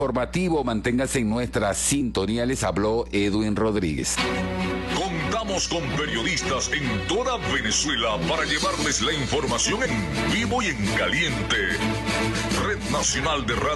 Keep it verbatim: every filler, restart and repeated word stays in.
Informativo, manténgase en nuestra sintonía. Les habló Edwin Rodríguez. Contamos con periodistas en toda Venezuela para llevarles la información en vivo y en caliente. Red Nacional de Radio